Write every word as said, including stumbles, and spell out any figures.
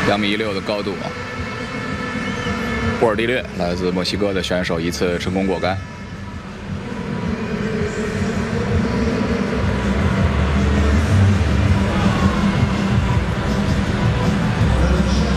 两米一六的高度啊。波尔蒂略来自墨西哥的选手一次成功过杆。